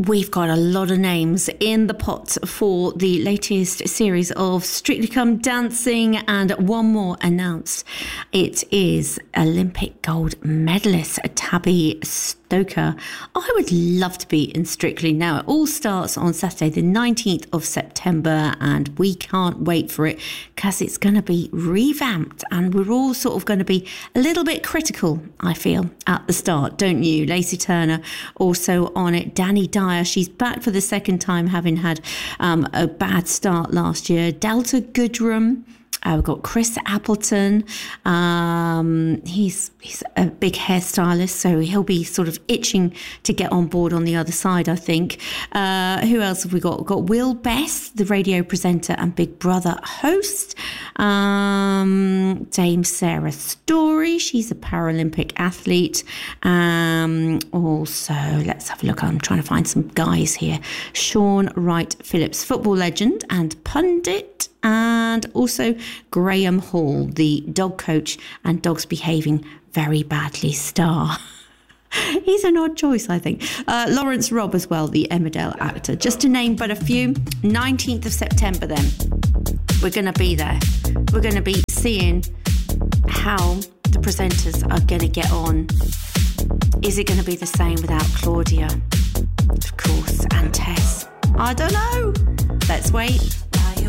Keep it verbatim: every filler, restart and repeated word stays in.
we've got a lot of names in the pot for the latest series of Strictly Come Dancing, and one more announced. It is Olympic gold medalist Tabby Stoker. I would love to be in Strictly now. It all starts on Saturday the nineteenth of September, and we can't wait for it because it's going to be revamped, and we're all sort of going to be a little bit critical, I feel, at the start, don't you? Lacey Turner also on it. Danny Dyer, she's back for the second time, having had um, a bad start last year. Delta Goodrum. Uh, we've got Chris Appleton. Um, he's he's a big hairstylist, so he'll be sort of itching to get on board on the other side, I think. Uh, who else have we got? We've got Will Best, the radio presenter and Big Brother host. Um, Dame Sarah Story, she's a Paralympic athlete. Um, also, let's have a look. I'm trying to find some guys here. Sean Wright Phillips, football legend and pundit. And also Graham Hall, the dog coach and dogs behaving very badly star. He's an odd choice, I think. Uh, Lawrence Robb as well, the Emmerdale actor. Just to name but a few. nineteenth of September then. We're going to be there. We're going to be seeing how the presenters are going to get on. Is it going to be the same without Claudia? Of course. And Tess. I don't know. Let's wait.